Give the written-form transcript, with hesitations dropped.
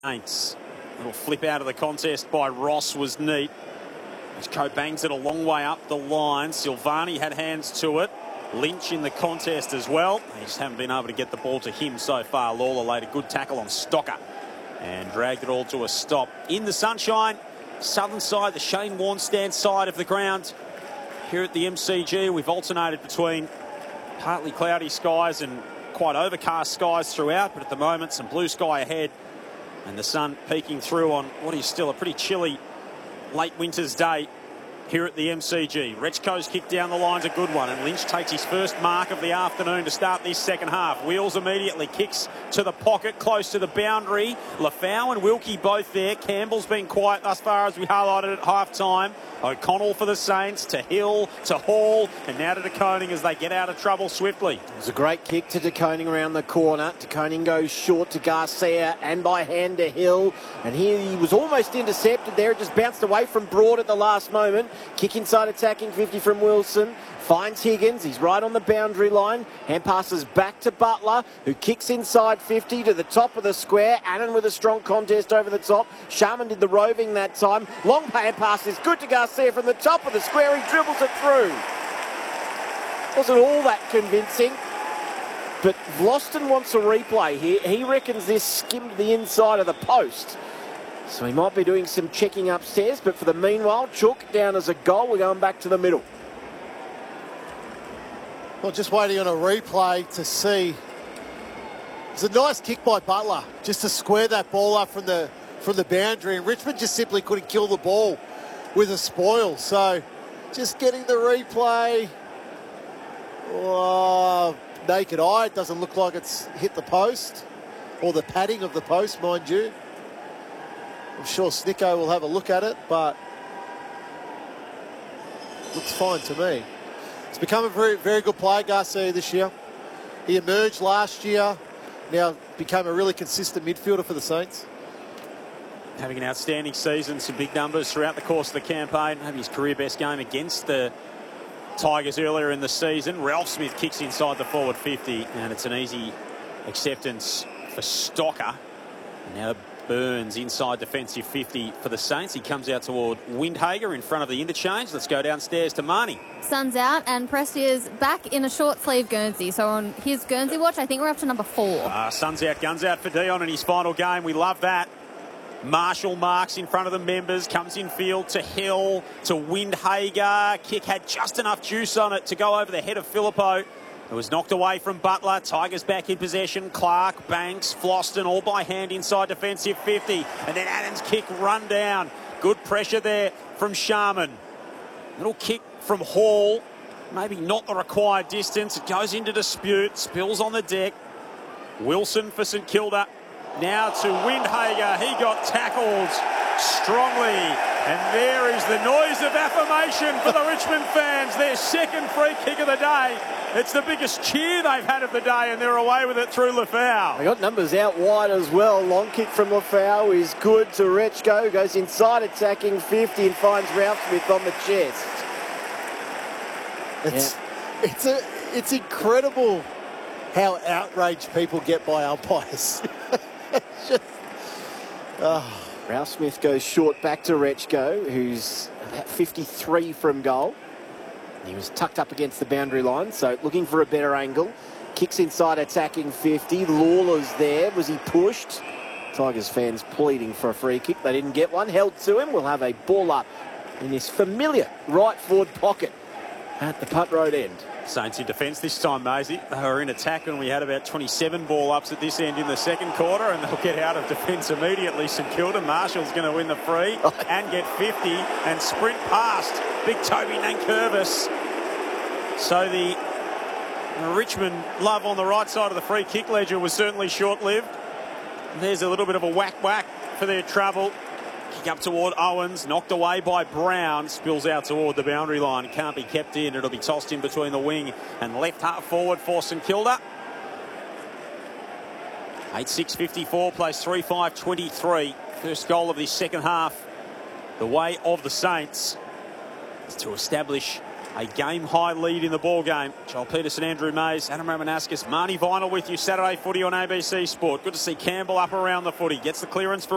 Saints. Little flip out of the contest by Ross was neat. Cope bangs it a long way up the line. Silvani had hands to it. Lynch in the contest as well. They just haven't been able to get the ball to him so far. Lawler laid a good tackle on Stocker and dragged it all to a stop. In the sunshine, southern side, the Shane Warnstand side of the ground. Here at the MCG, we've alternated between partly cloudy skies and quite overcast skies throughout, but at the moment some blue sky ahead and the sun peeking through on what is still a pretty chilly late winter's day here at the MCG. Rechko's kick down the line's a good one, and Lynch takes his first mark of the afternoon to start this second half. Wheels immediately, kicks to the pocket, close to the boundary. Lafau and Wilkie both there. Campbell's been quiet thus far, as we highlighted at half-time. O'Connell for the Saints, to Hill, to Hall, and now to De Koning as they get out of trouble swiftly. It was a great kick to De Koning around the corner. De Koning goes short to Garcia and by hand to Hill. And here he was almost intercepted there. It just bounced away from Broad at the last moment. Kick inside attacking 50 from Wilson. Finds Higgins. He's right on the boundary line. Hand passes back to Butler, who kicks inside 50 to the top of the square. Annan with a strong contest over the top. Sharman did the roving that time. Long hand pass is good to Garcia from the top of the square. He dribbles it through. Wasn't all that convincing, but Vlosten wants a replay here. He reckons this skimmed the inside of the post. So he might be doing some checking upstairs, but for the meanwhile, Chook down as a goal. We're going back to the middle. Well, just waiting on a replay to see. It's a nice kick by Butler, just to square that ball up from the boundary, and Richmond just simply couldn't kill the ball with a spoil. So, just getting the replay. Oh, naked eye, it doesn't look like it's hit the post, or the padding of the post, mind you. I'm sure Snicko will have a look at it, but looks fine to me. He's become a very, very good player, Garcia, this year. He emerged last year, now became a really consistent midfielder for the Saints. Having an outstanding season, some big numbers throughout the course of the campaign. Having his career best game against the Tigers earlier in the season. Ralph Smith kicks inside the forward 50, and it's an easy acceptance for Stocker. And now Burns inside defensive 50 for the Saints. He comes out toward Windhager in front of the interchange. Let's go downstairs to Marnie. Sun's out and Presti is back in a short sleeve Guernsey. So on his Guernsey watch, I think we're up to number 4. Sun's out, guns out for Dion in his final game. We love that. Marshall marks in front of the members, comes in field to Hill, to Windhager. Kick had just enough juice on it to go over the head of Phillippo. It was knocked away from Butler. Tigers back in possession. Clark, Banks, Vlosten all by hand inside defensive 50. And then Adams' kick run down. Good pressure there from Sharman. Little kick from Hall. Maybe not the required distance. It goes into dispute. Spills on the deck. Wilson for St Kilda. Now to Windhager. He got tackled strongly. And there is the noise of affirmation for the Richmond fans. Their second free kick of the day. It's the biggest cheer they've had of the day, and they're away with it through Lafau. They got numbers out wide as well. Long kick from Lafau is good to Rechko. Goes inside attacking 50 and finds Ralph Smith on the chest. It's incredible how outraged people get by umpires. Ralph Smith goes short back to Rechko, who's about 53 from goal. He was tucked up against the boundary line, so looking for a better angle. Kicks inside attacking 50. Lawler's there. Was he pushed? Tigers fans pleading for a free kick. They didn't get one. Held to him. We'll have a ball up in this familiar right forward pocket at the punt road end. Saints in defence this time, Maisie. They were in attack when we had about 27 ball ups at this end in the second quarter, and they'll get out of defence immediately. St Kilda, Marshall's going to win the free and get 50 and sprint past big Toby Nankervis. So the Richmond love on the right side of the free kick ledger was certainly short-lived. There's a little bit of a whack-whack for their trouble. Kick up toward Owens, knocked away by Brown, spills out toward the boundary line. Can't be kept in. It'll be tossed in between the wing and left half forward for St Kilda. 8:6:54 plays 3:5:23. First goal of this second half. The way of the Saints is to establish a game-high lead in the ball game. Joel Peterson, Andrew Mays, Adam Ramanauskas, Marnie Vinyl with you. Saturday footy on ABC Sport. Good to see Campbell up around the footy. Gets the clearance for